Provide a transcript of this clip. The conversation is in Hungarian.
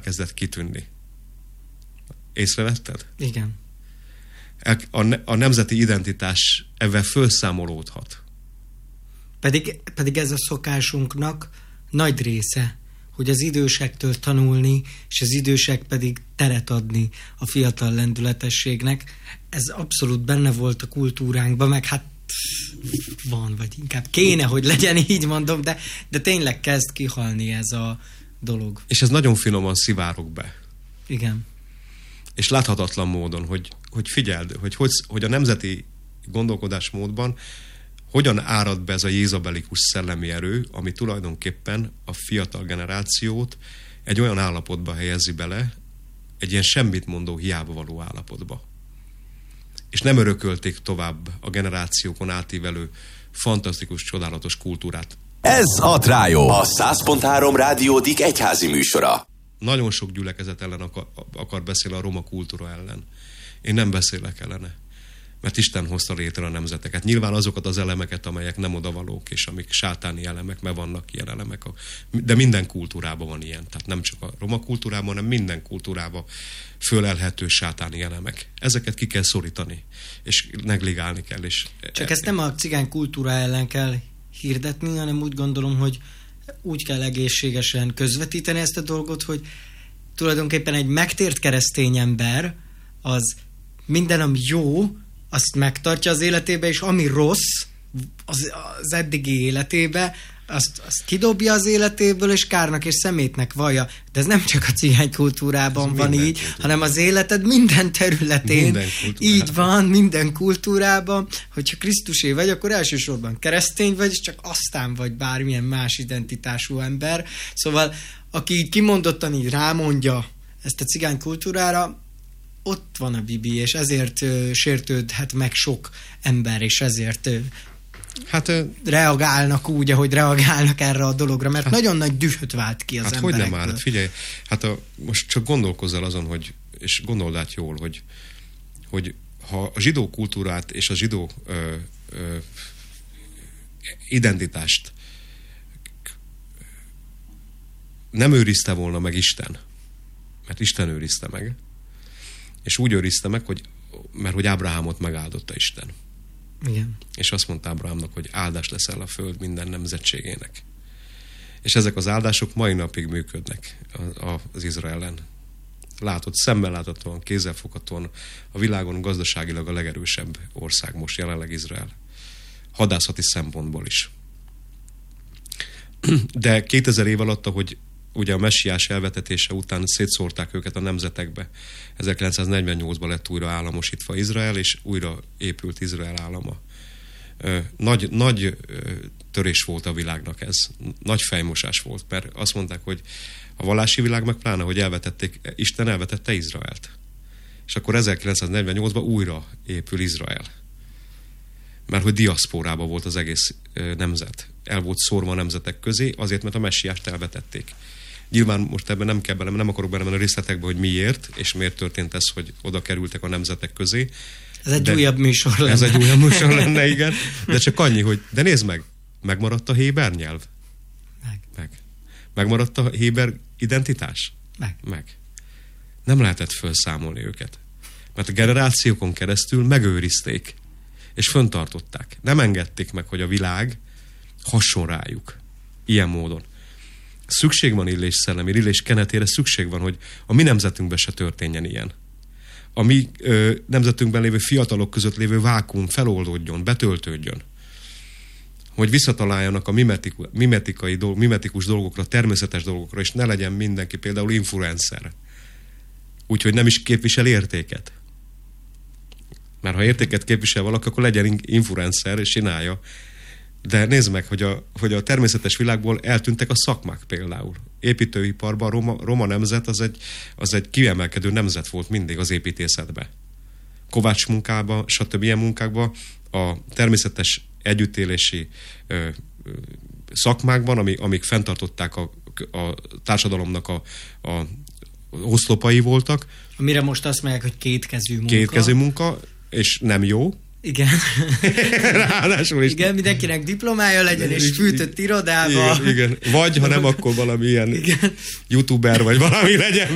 elkezdett kitűnni. Észrevetted? Igen. A nemzeti identitás ebben felszámolódhat. Pedig ez a szokásunknak nagy része, hogy az idősektől tanulni, és az idősek pedig teret adni a fiatal lendületességnek. Ez abszolút benne volt a kultúránkban, meg hát van, vagy inkább kéne, hogy legyen, így mondom, de tényleg kezd kihalni ez a dolog. És ez nagyon finoman szivárog be. Igen. És láthatatlan módon, hogy figyeld, hogy a nemzeti gondolkodásmódban hogyan árad be ez a jézabelikus szellemi erő, ami tulajdonképpen a fiatal generációt egy olyan állapotba helyezi bele, egy ilyen semmit mondó, hiába való állapotba. És nem örökölték tovább a generációkon átívelő fantasztikus, csodálatos kultúrát. Ez a Trájó, a 100.3 Rádiódik egyházi műsora. Nagyon sok gyülekezet ellen akar beszélni a roma kultúra ellen. Én nem beszélek ellene, mert Isten hozta létre a nemzeteket. Nyilván azokat az elemeket, amelyek nem odavalók, és amik sátáni elemek, mert vannak ilyen elemek. De minden kultúrában van ilyen. Tehát nem csak a roma kultúrában, hanem minden kultúrában fölelhető sátáni elemek. Ezeket ki kell szorítani, és negligálni kell. Csak ezt nem a cigány kultúra ellen kell hirdetni, hanem úgy gondolom, hogy úgy kell egészségesen közvetíteni ezt a dolgot, hogy tulajdonképpen egy megtért keresztény ember az minden, ami jó, azt megtartja az életébe, és ami rossz az eddigi életébe, azt kidobja az életéből, és kárnak és szemétnek vallja. De ez nem csak a cigány kultúrában van így, hanem az életed minden területén. Így van, minden kultúrában. Hogyha Krisztusé vagy, akkor elsősorban keresztény vagy, és csak aztán vagy bármilyen más identitású ember. Szóval, aki így kimondottan így rámondja ezt a cigány kultúrára, ott van a Bibi, és ezért sértődhet meg sok ember, és ezért reagálnak úgy, ahogy reagálnak erre a dologra, mert nagyon nagy dühöt vált ki az emberekből. Hogy nem áll? Figyelj, most csak gondolkozzál azon, és gondold át jól, hogy ha a zsidó kultúrát és a zsidó identitást nem őrizte volna meg Isten, mert Isten őrizte meg, és úgy őrizte meg, mert hogy Ábrahámot megáldotta Isten. Igen. És azt mondta Ábrahámnak, hogy áldás leszel a föld minden nemzetségének. És ezek az áldások mai napig működnek az Izraelen. Látod, szemmel láthatóan, kézzelfoghatóan a világon gazdaságilag a legerősebb ország most jelenleg Izrael. Hadászati szempontból is. De 2000 év alatt, ahogy ugye a messiás elvetetése után szétszórták őket a nemzetekbe. 1948-ban lett újra államosítva Izrael, és újra épült Izrael állama. Nagy törés volt a világnak ez. Nagy fejmosás volt, mert azt mondták, hogy a vallási világ meg pláne, hogy Isten elvetette Izraelt. És akkor 1948-ban újra épül Izrael. Mert hogy diaszporában volt az egész nemzet. El volt szórva a nemzetek közé, azért, mert a messiást elvetették. Nyilván most ebben nem kell bele, nem akarok belemenni a részletekbe, hogy miért, és miért történt ez, hogy oda kerültek a nemzetek közé. Ez egy újabb műsor lenne. Ez egy újabb műsor lenne, igen. De csak annyi, hogy de nézd meg, megmaradt a héber nyelv? Meg. Megmaradt a héber identitás? Meg. Nem lehetett felszámolni őket. Mert a generációkon keresztül megőrizték, és föntartották. Nem engedték meg, hogy a világ hasson rájuk. Ilyen módon. Szükség van Illés szellemi, Illés kenetére szükség van, hogy a mi nemzetünkben se történjen ilyen. A mi nemzetünkben lévő fiatalok között lévő vákuum feloldódjon, betöltődjön. Hogy visszataláljanak a mimetikus dolgokra, természetes dolgokra, és ne legyen mindenki például influencer. Úgyhogy nem is képvisel értéket. Mert ha értéket képvisel valaki, akkor legyen influencer, és csinálja. De nézd meg, hogy a természetes világból eltűntek a szakmák például. Építőiparban roma nemzet az egy kiemelkedő nemzet volt mindig az építészetben. Kovács munkában, stb. Ilyen munkákban a természetes együttélési szakmákban, amik fenntartották a társadalomnak a oszlopai voltak. Amire most azt mondják, hogy kétkezű munka. Kétkezű munka, és nem jó. Igen. Ráadásul is. Igen, mindenkinek diplomája legyen, és fűtött irodába. Igen. Vagy, ha nem, akkor valami ilyen YouTuber, vagy valami legyen